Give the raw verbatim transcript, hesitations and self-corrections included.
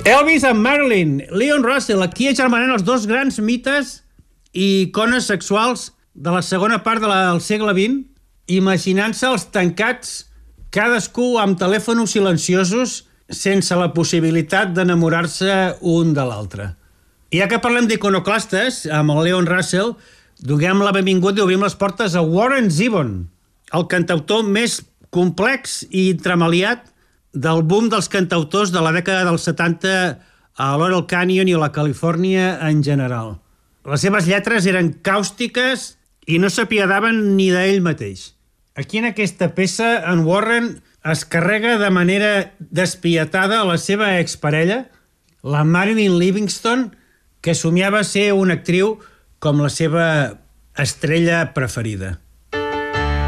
Elvis and Marilyn, Leon Russell, aquí agermanant els dos grans mites i icones sexuals de la segona part de la, del segle vint, imaginant-se els tancats, cadascú amb telèfons silenciosos, sense la possibilitat d'enamorar-se un de l'altre. I ja que parlem d'iconoclastes, amb el Leon Russell, donem la benvinguda i obrim les portes a Warren Zevon, el cantautor més complex i intremaliat del boom dels cantautors de la dècada dels setanta a Laurel Canyon i a la Califòrnia en general. Les seves lletres eren càustiques i no s'apiadaven ni d'ell mateix. Aquí en aquesta peça, en Warren es carrega de manera despietada a la seva exparella, la Marilyn Livingston, que somiava ser una actriu com la seva estrella preferida.